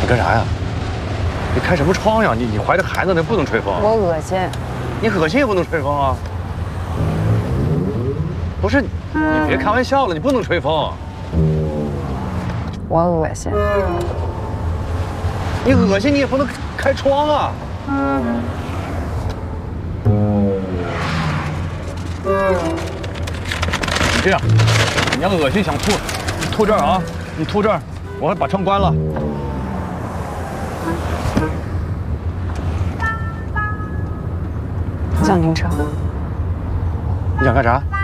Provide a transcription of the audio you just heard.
干啥呀？你开什么窗呀？你怀着孩子，那不能吹风。 我恶心。 你恶心也不能吹风啊！不是，你别开玩笑了，你不能吹风。 我恶心。 你恶心，你也不能开窗啊！你这样，你要恶心想吐，你吐这儿啊！你吐这儿，我会把窗关了。 叫停车。 你想干啥？